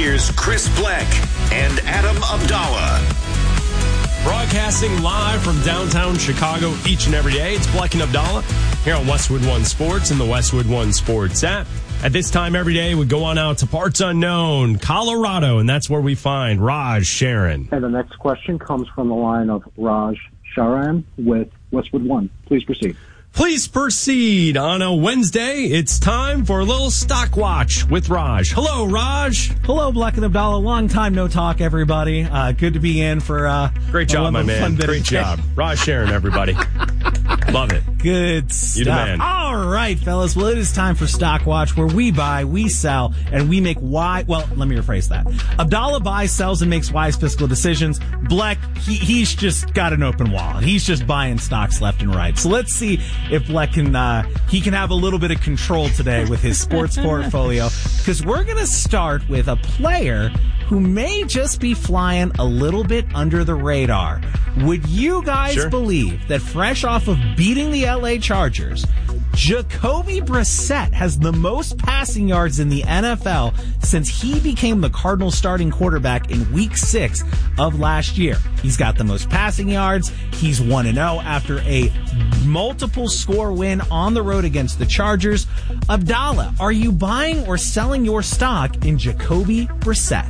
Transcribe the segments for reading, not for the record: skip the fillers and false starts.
Here's Chris Bleck and Adam Abdallah. Broadcasting live from downtown Chicago each and every day. It's Bleck and Abdallah here on Westwood One Sports and the Westwood One Sports app. At this time every day, we go on out to parts unknown, Colorado, and that's where we find Raj Sharon. And the next question comes from the line of Raj Sharan with Westwood One. Please proceed. Please proceed. On a Wednesday, it's time for a little stock watch with Raj. Hello, Raj. Hello, Bleck and Abdallah. Long time no talk, everybody. Good to be in for great job, my man. Great job. Raj Sharon, everybody. Love it. Good stuff. You the man. All right, fellas. Well, it is time for Stock Watch, where we buy, we sell, and we make let me rephrase that. Abdallah buys, sells, and makes wise fiscal decisions. Bleck, he's just got an open wallet. He's just buying stocks left and right. So let's see if Bleck can have a little bit of control today with his sports portfolio, because we're going to start with a player who may just be flying a little bit under the radar. Would you guys believe that fresh off of beating the LA Chargers, Jacoby Brissett has the most passing yards in the NFL since he became the Cardinals starting quarterback in week 6 of last year? He's got the most passing yards. He's 1-0 after a multiple score win on the road against the Chargers. Abdallah, are you buying or selling your stock in Jacoby Brissett?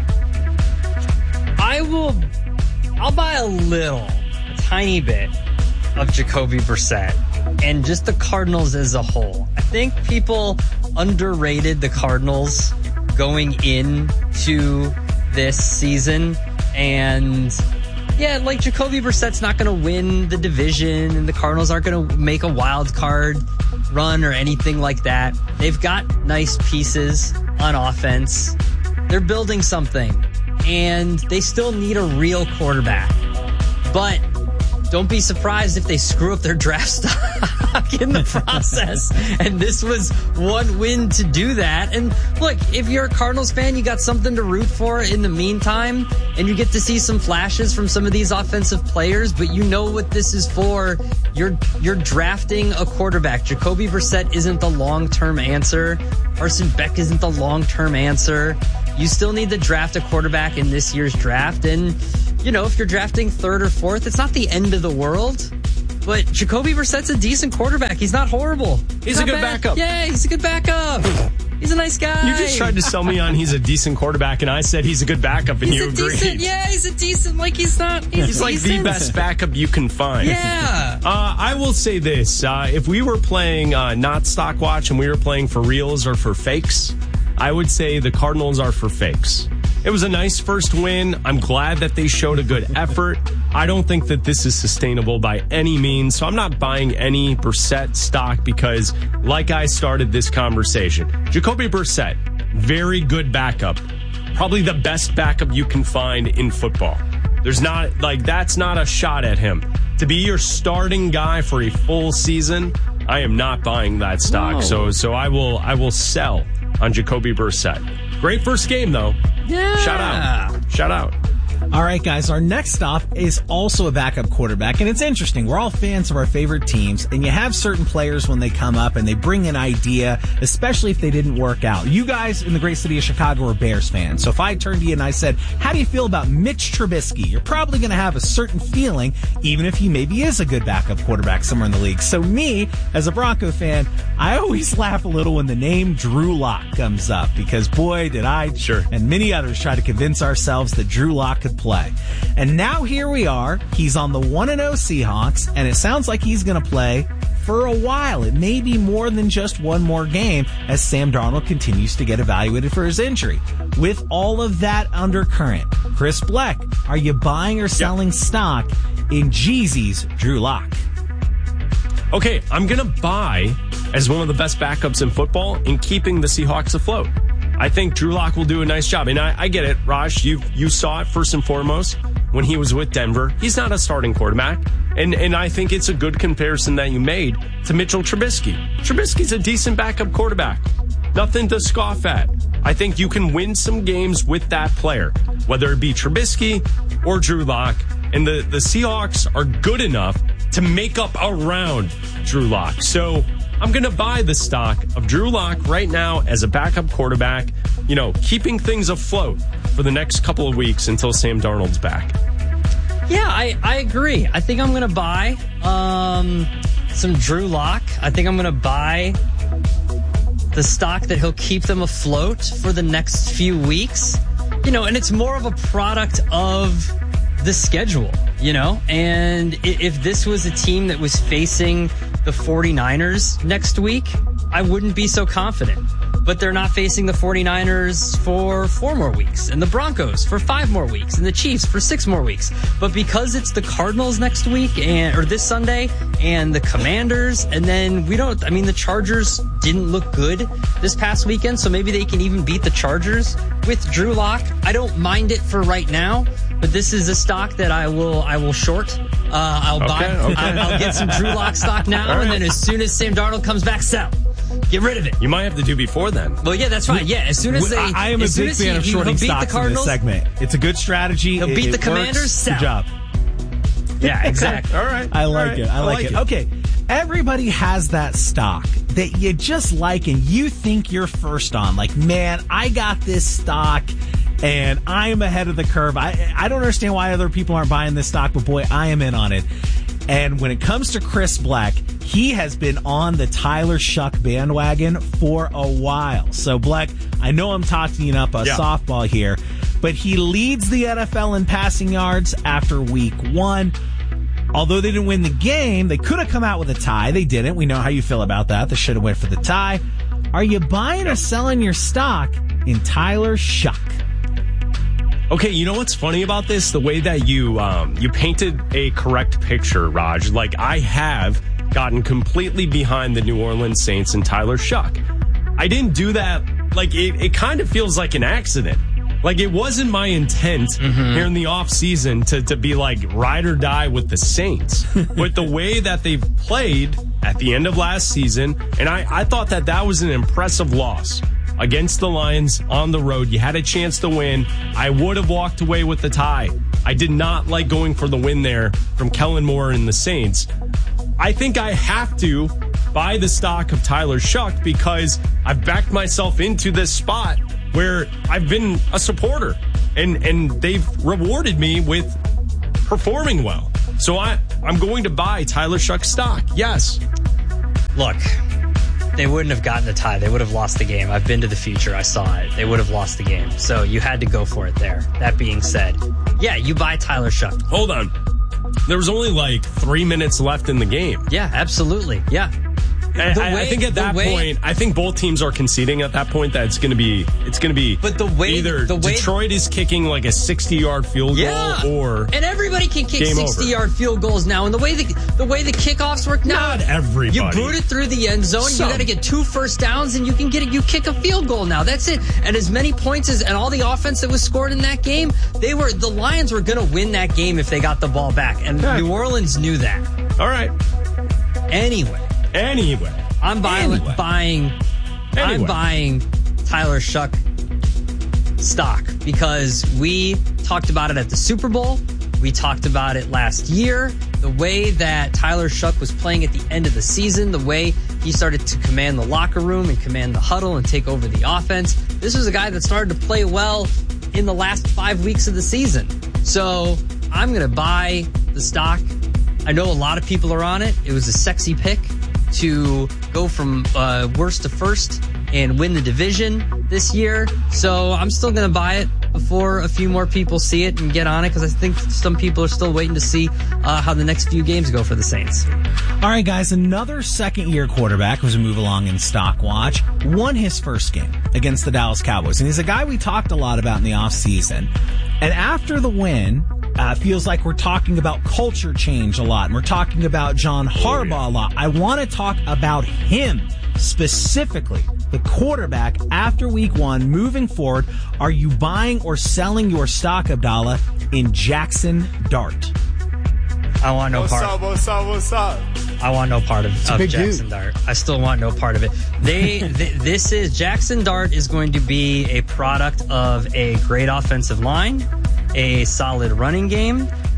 I'll buy a tiny bit of Jacoby Brissett and just the Cardinals as a whole. I think people underrated the Cardinals going into this season, and Jacoby Brissett's not going to win the division, and the Cardinals aren't going to make a wild card run or anything like that. They've got nice pieces on offense. They're building something, and they still need a real quarterback. But don't be surprised if they screw up their draft stock in the process. And this was one win to do that. And look, if you're a Cardinals fan, you got something to root for in the meantime, and you get to see some flashes from some of these offensive players, but you know what this is for. You're drafting a quarterback. Jacoby Brissett isn't the long-term answer. Carson Beck isn't the long-term answer. You still need to draft a quarterback in this year's draft. And, if you're drafting 3rd or 4th, it's not the end of the world. But Jacoby Brissett's a decent quarterback. He's not horrible. He's a good backup. Yeah, he's a good backup. He's a nice guy. You just tried to sell me on he's a decent quarterback, and I said he's a good backup, and you agreed. He's a decent, he's not. He's like the best backup you can find. Yeah. I will say this. If we were playing not Stock Watch and we were playing for reals or for fakes, I would say the Cardinals are for fakes. It was a nice first win. I'm glad that they showed a good effort. I don't think that this is sustainable by any means, so I'm not buying any Brissett stock because, like I started this conversation, Jacoby Brissett, very good backup. Probably the best backup you can find in football. There's not, that's not a shot at him. To be your starting guy for a full season, I am not buying that stock. Whoa. So I will sell on Jacoby Brissett. Great first game, though. Yeah. Shout out. All right, guys, our next stop is also a backup quarterback, and it's interesting. We're all fans of our favorite teams, and you have certain players when they come up and they bring an idea, especially if they didn't work out. You guys in the great city of Chicago are Bears fans, so if I turned to you and I said, how do you feel about Mitch Trubisky? You're probably going to have a certain feeling, even if he maybe is a good backup quarterback somewhere in the league. So me, as a Bronco fan, I always laugh a little when the name Drew Lock comes up, because boy, did I and many others try to convince ourselves that Drew Lock could play. And now here we are. He's on the 1-0 Seahawks, and it sounds like he's going to play for a while. It may be more than just one more game as Sam Darnold continues to get evaluated for his injury. With all of that undercurrent, Chris Bleck, are you buying or selling stock in Jeezy's Drew Lock? Okay, I'm going to buy as one of the best backups in football in keeping the Seahawks afloat. I think Drew Lock will do a nice job. And I get it, Raj. You saw it first and foremost when he was with Denver. He's not a starting quarterback. And I think it's a good comparison that you made to Mitchell Trubisky. Trubisky's a decent backup quarterback. Nothing to scoff at. I think you can win some games with that player, whether it be Trubisky or Drew Lock. And the Seahawks are good enough to make up around Drew Lock. So I'm going to buy the stock of Drew Lock right now as a backup quarterback, keeping things afloat for the next couple of weeks until Sam Darnold's back. Yeah, I agree. I think I'm going to buy some Drew Lock. I think I'm going to buy the stock that he'll keep them afloat for the next few weeks. And it's more of a product of the schedule, and if this was a team that was facing the 49ers next week, I wouldn't be so confident. But they're not facing the 49ers for 4 more weeks, and the Broncos for 5 more weeks, and the Chiefs for 6 more weeks. But because it's the Cardinals next week or this Sunday, and the Commanders, and then the Chargers didn't look good this past weekend, so maybe they can even beat the Chargers with Drew Lock. I don't mind it for right now, but this is a stock that I will short. I'll buy. I'll get some Drew Lock stock now, and then as soon as Sam Darnold comes back, sell. Get rid of it. You might have to do before then. Well, yeah, that's right. Yeah, as soon as I am a big fan of shorting stocks in this segment. It's a good strategy. He'll beat the Commanders. Sell. Good job. Yeah, exactly. All right. I like it. I like it. Okay. Everybody has that stock that you just like and you think you're first on. Like, man, I got this stock and I am ahead of the curve. I don't understand why other people aren't buying this stock, but boy, I am in on it. And when it comes to Chris Black, he has been on the Tyler Shuck bandwagon for a while. So, Black, I know I'm talking up a softball here, but he leads the NFL in passing yards after week 1. Although they didn't win the game, they could have come out with a tie. They didn't. We know how you feel about that. They should have went for the tie. Are you buying or selling your stock in Tyler Shuck? Okay, you know what's funny about this? The way that you painted a correct picture, Raj. Like, I have gotten completely behind the New Orleans Saints and Tyler Shuck. I didn't do that. Like, it kind of feels like an accident. Like, it wasn't my intent here in the offseason to be like ride or die with the Saints. But the way that they've played at the end of last season, and I thought that was an impressive loss against the Lions on the road. You had a chance to win. I would have walked away with the tie. I did not like going for the win there from Kellen Moore and the Saints. I think I have to buy the stock of Tyler Shuck because I've backed myself into this spot where I've been a supporter and they've rewarded me with performing well. So I'm going to buy Tyler Shuck stock. Yes. Look, they wouldn't have gotten a tie. They would have lost the game. I've been to the future. I saw it. They would have lost the game. So you had to go for it there. That being said, yeah, you buy Tyler Shuck. Hold on. There was only like 3 minutes left in the game. Yeah, absolutely. Yeah. I think at that point, I think both teams are conceding at that point that it's going to be. But the way Detroit is kicking like a 60-yard field goal, or and everybody can kick 60-yard field goals now. And the way the kickoffs work now, not everybody. You boot it through the end zone. You got to get 2 first downs, and you can get it. You kick a field goal now. That's it. And as many points and all the offense that was scored in that game, the Lions were going to win that game if they got the ball back, and New Orleans knew that. All right. Anyway, I'm buying Tyler Shuck stock because we talked about it at the Super Bowl. We talked about it last year. The way that Tyler Shuck was playing at the end of the season, the way he started to command the locker room and command the huddle and take over the offense. This was a guy that started to play well in the last 5 weeks of the season. So I'm going to buy the stock. I know a lot of people are on it. It was a sexy pick to go from worst to first and win the division this year. So I'm still going to buy it before a few more people see it and get on it because I think some people are still waiting to see how the next few games go for the Saints. All right, guys, another second-year quarterback as we move along in Stock Watch won his first game against the Dallas Cowboys. And he's a guy we talked a lot about in the offseason. And after the win, feels like we're talking about culture change a lot. And we're talking about John Harbaugh a lot. I want to talk about him specifically, the quarterback after week 1, moving forward. Are you buying or selling your stock, Abdallah, in Jackson Dart? I want no part. What's up? I want no part of Jackson Dart. I still want no part of it. Jackson Dart is going to be a product of a great offensive line, a solid running game,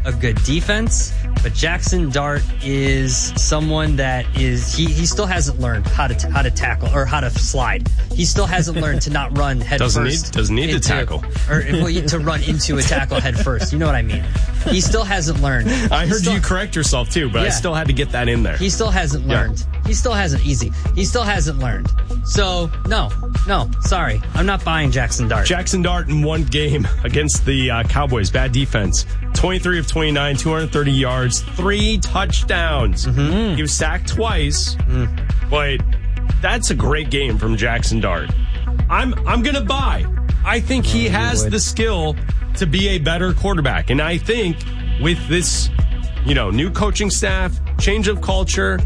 a good defense, but Jackson Dart is someone that is he still hasn't learned how to tackle or how to slide. He still hasn't learned to not run head first. Doesn't need to tackle. Or to run into a tackle head first. You know what I mean? He still hasn't learned. I heard you correct yourself too, but I still had to get that in there. He still hasn't learned. He still hasn't learned. So, no, sorry. I'm not buying Jackson Dart. Jackson Dart in one game against the Cowboys. Bad defense. 23 of 29, 230 yards, 3 touchdowns. He was sacked twice, but that's a great game from Jackson Dart. I'm going to buy. I think he has the skill to be a better quarterback. And I think with this, new coaching staff, change of culture,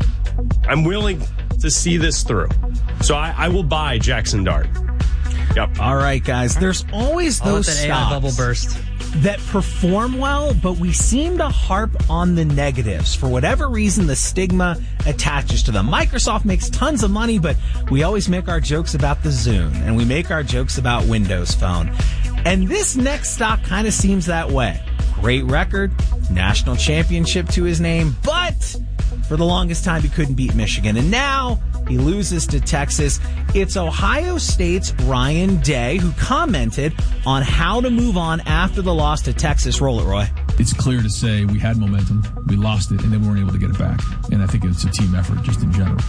I'm willing to see this through. So I will buy Jackson Dart. Yep. All right, guys. There's always those that stocks AI bubble burst that perform well, but we seem to harp on the negatives. For whatever reason, the stigma attaches to them. Microsoft makes tons of money, but we always make our jokes about the Zune, and we make our jokes about Windows Phone. And this next stock kind of seems that way. Great record, national championship to his name, but for the longest time he couldn't beat Michigan. And now he loses to Texas. It's Ohio State's Ryan Day who commented on how to move on after the loss to Texas. Roll it, Roy. It's clear to say we had momentum, we lost it, and then we weren't able to get it back. And I think it's a team effort just in general.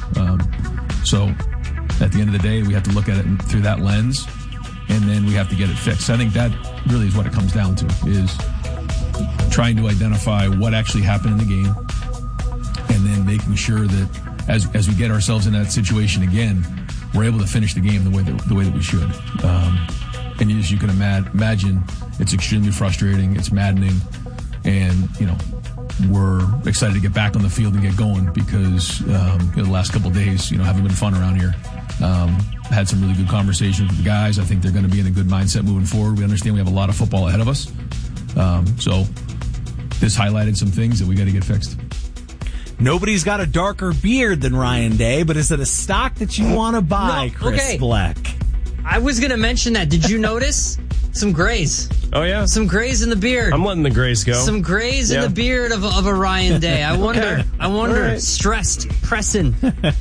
So at the end of the day, we have to look at it through that lens, and then we have to get it fixed. I think that really is what it comes down to, is trying to identify what actually happened in the game, and then making sure that as we get ourselves in that situation again, we're able to finish the game the way that we should. And as you can imagine, it's extremely frustrating. It's maddening, and we're excited to get back on the field and get going because the last couple of days, haven't been fun around here. Had some really good conversations with the guys. I think they're going to be in a good mindset moving forward. We understand we have a lot of football ahead of us. So this highlighted some things that we got to get fixed. Nobody's got a darker beard than Ryan Day, but is it a stock that you want to buy, Chris Black? I was going to mention that. Did you notice? Some grays. Oh, yeah? Some grays in the beard. I'm letting the grays go. Some grays in the beard of a Ryan Day. I wonder. Right. Stressed, pressing.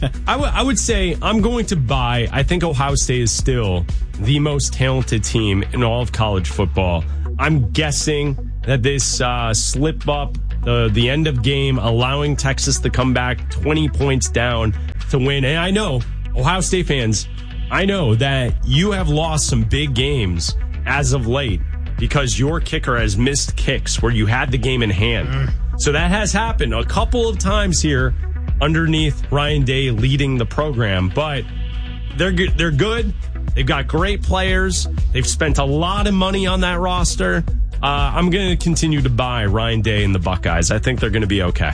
I would say I'm going to buy. I think Ohio State is still the most talented team in all of college football. I'm guessing that this slip up, the end of game, allowing Texas to come back 20 points down to win. And I know, Ohio State fans, I know that you have lost some big games as of late because your kicker has missed kicks where you had the game in hand. So that has happened a couple of times here underneath Ryan Day leading the program. But they're good. They've got great players. They've spent a lot of money on that roster. I'm going to continue to buy Ryan Day and the Buckeyes. I think they're going to be okay.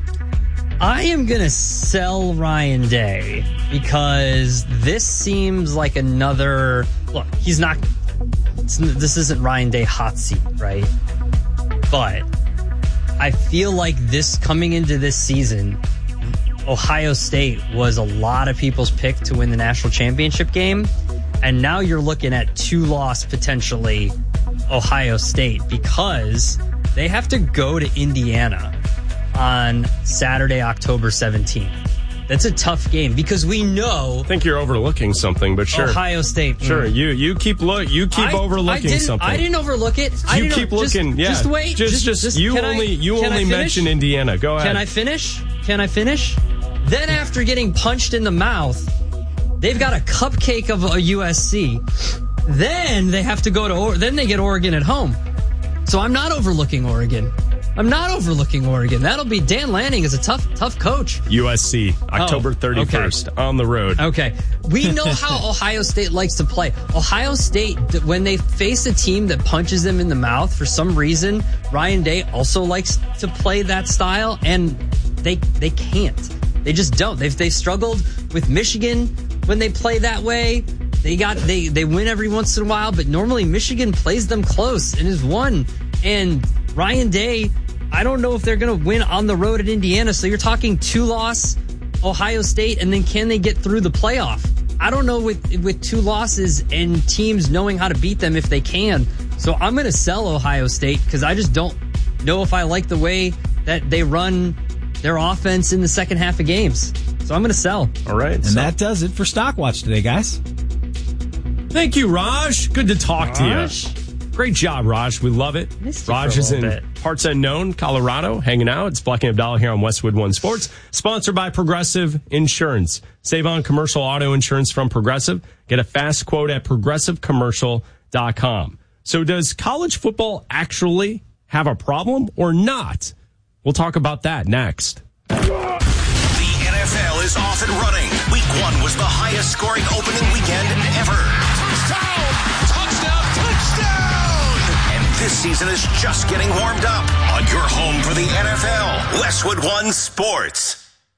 I am going to sell Ryan Day because this seems like another... Look, he's not... This isn't Ryan Day hot seat, right? But I feel like this coming into this season, Ohio State was a lot of people's pick to win the national championship game. And now you're looking at 2-loss potentially Ohio State because they have to go to Indiana on Saturday, October 17th. That's a tough game because we know. I think you're overlooking something, but sure. Ohio State. Sure, you keep overlooking something. I didn't overlook it. You keep looking. Just wait. Just you only mention Indiana. Go ahead. Can I finish? Then after getting punched in the mouth, they've got a cupcake of a USC. Then they have to go to. Then they get Oregon at home. So I'm not overlooking Oregon. That'll be Dan Lanning is a tough coach. USC, October 31st, on the road. Okay. We know how Ohio State likes to play. Ohio State, when they face a team that punches them in the mouth, for some reason, Ryan Day also likes to play that style, and they can't. They just don't. They've struggled with Michigan when they play that way. They win every once in a while, but normally Michigan plays them close and has won. And Ryan Day, I don't know if they're going to win on the road at Indiana. So you're talking 2-loss Ohio State, and then can they get through the playoff? I don't know with 2 losses and teams knowing how to beat them if they can. So I'm going to sell Ohio State because I just don't know if I like the way that they run their offense in the second half of games. So I'm going to sell. All right. And that does it for Stock Watch today, guys. Thank you, Raj. Good to talk to you. Great job, Raj. We love it. Raj is in parts unknown, Colorado, hanging out. It's Bleck and Abdallah here on Westwood One Sports, sponsored by Progressive Insurance. Save on commercial auto insurance from Progressive. Get a fast quote at progressivecommercial.com. So does college football actually have a problem or not? We'll talk about that next. The NFL is off and running. Week 1 was the highest scoring opening weekend ever. Touchdown! And this season is just getting warmed up on your home for the NFL, Westwood One Sports.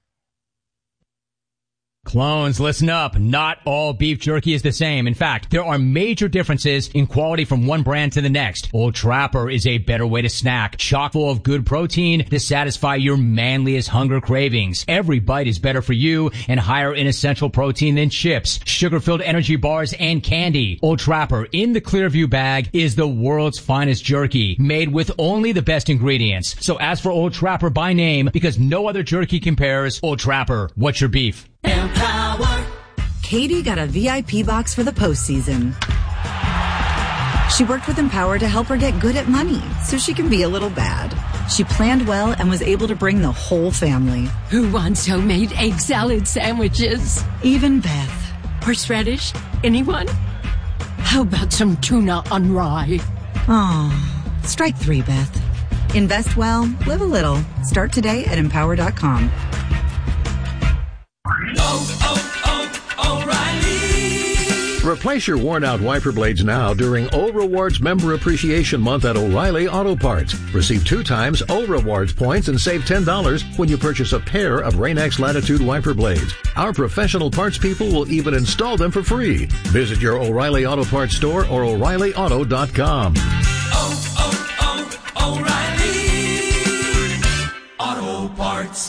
Clones, listen up. Not all beef jerky is the same. In fact, there are major differences in quality from one brand to the next. Old Trapper is a better way to snack, chock full of good protein to satisfy your manliest hunger cravings. Every bite is better for you and higher in essential protein than chips, sugar-filled energy bars, and candy. Old Trapper in the Clearview bag is the world's finest jerky, made with only the best ingredients. So ask for Old Trapper by name because no other jerky compares. Old Trapper, what's your beef? Empower. Katie got a VIP box for the postseason. She worked with Empower to help her get good at money so she can be a little bad. She planned well and was able to bring the whole family. Who wants homemade egg salad sandwiches? Even Beth. Horseradish? Anyone? How about some tuna on rye? Oh, strike 3, Beth. Invest well, live a little. Start today at Empower.com. O'Reilly. Replace your worn-out wiper blades now during O Rewards Member Appreciation Month at O'Reilly Auto Parts. Receive 2 times O Rewards points and save $10 when you purchase a pair of Rain-X Latitude wiper blades. Our professional parts people will even install them for free. Visit your O'Reilly Auto Parts store or O'ReillyAuto.com. O'Reilly Auto Parts.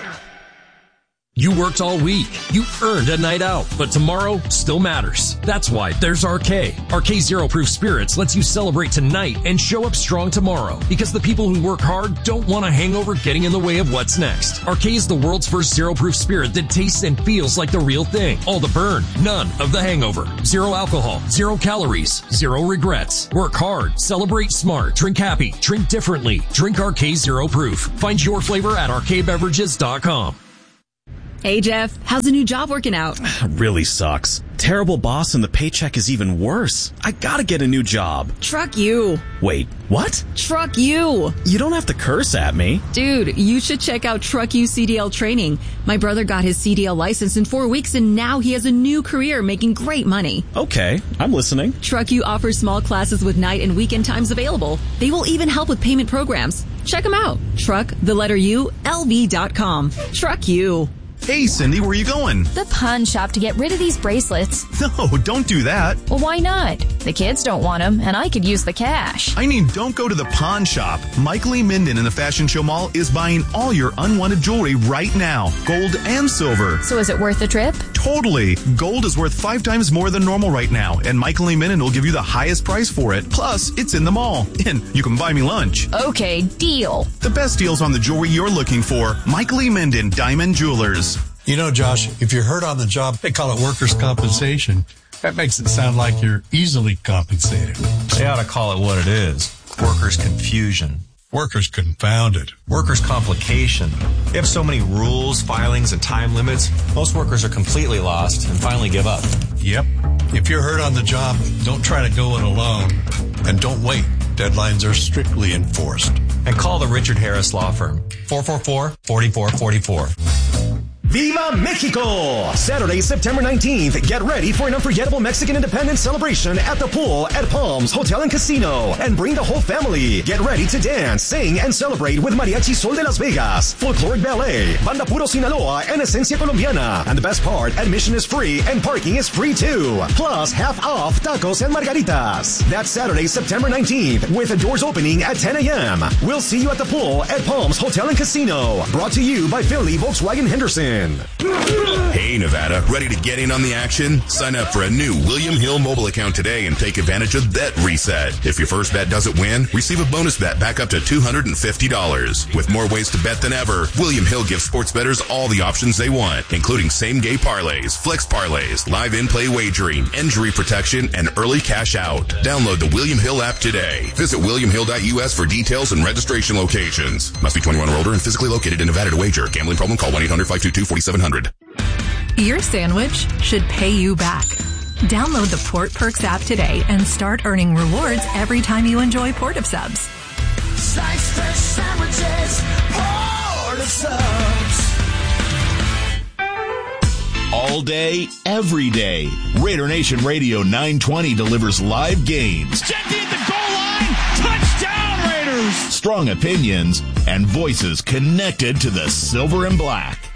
You worked all week. You earned a night out, but tomorrow still matters. That's why there's RK. RK Zero Proof Spirits lets you celebrate tonight and show up strong tomorrow, because the people who work hard don't want a hangover getting in the way of what's next. RK is the world's first zero proof spirit that tastes and feels like the real thing. All the burn, none of the hangover. Zero alcohol, 0 calories, 0 regrets. Work hard, celebrate smart, drink happy, drink differently. Drink RK Zero Proof. Find your flavor at rkbeverages.com. Hey, Jeff, how's the new job working out? Really sucks. Terrible boss and the paycheck is even worse. I gotta get a new job. Truck you. Wait, what? Truck you. You don't have to curse at me. Dude, you should check out Truck You CDL training. My brother got his CDL license in 4 weeks and now he has a new career making great money. Okay, I'm listening. Truck You offers small classes with night and weekend times available. They will even help with payment programs. Check them out. Truck, the letter U, LV.com. Truck You. Hey, Cindy, where are you going? The pawn shop to get rid of these bracelets. No, don't do that. Well, why not? The kids don't want them, and I could use the cash. I mean, don't go to the pawn shop. Michael E. Minden in the Fashion Show Mall is buying all your unwanted jewelry right now, gold and silver. So is it worth the trip? Totally. Gold is worth 5 times more than normal right now, and Michael E. Minden will give you the highest price for it. Plus, it's in the mall, and you can buy me lunch. Okay, deal. The best deals on the jewelry you're looking for. Michael E. Minden, Diamond Jewelers. You know, Josh, if you're hurt on the job, they call it workers' compensation. That makes it sound like you're easily compensated. They ought to call it what it is. Workers' confusion. Workers' confounded. Workers' complication. You have so many rules, filings, and time limits, most workers are completely lost and finally give up. Yep. If you're hurt on the job, don't try to go it alone. And don't wait. Deadlines are strictly enforced. And call the Richard Harris Law Firm. 444-4444. Viva Mexico! Saturday, September 19th. Get ready for an unforgettable Mexican independence celebration at the pool at Palms Hotel and Casino. And bring the whole family. Get ready to dance, sing, and celebrate with Mariachi Sol de Las Vegas, Folkloric Ballet, Banda Puro Sinaloa, and Esencia Colombiana. And the best part, admission is free and parking is free too. Plus, half off tacos and margaritas. That's Saturday, September 19th, with the doors opening at 10 a.m. We'll see you at the pool at Palms Hotel and Casino. Brought to you by Finley Volkswagen Henderson. win. Hey, Nevada, ready to get in on the action? Sign up for a new William Hill mobile account today and take advantage of Bet Reset. If your first bet doesn't win, receive a bonus bet back up to $250. With more ways to bet than ever, William Hill gives sports bettors all the options they want, including same-game parlays, flex parlays, live in-play wagering, injury protection, and early cash out. Download the William Hill app today. Visit williamhill.us for details and registration locations. Must be 21 or older and physically located in Nevada to wager. Gambling problem? Call 1-800-522-4700. Your sandwich should pay you back. Download the Port Perks app today and start earning rewards every time you enjoy Port of Subs. Slice fresh sandwiches, Port of Subs. All day, every day. Raider Nation Radio 920 delivers live games. Jackie at the goal line. Touchdown, Raiders. Strong opinions and voices connected to the silver and black.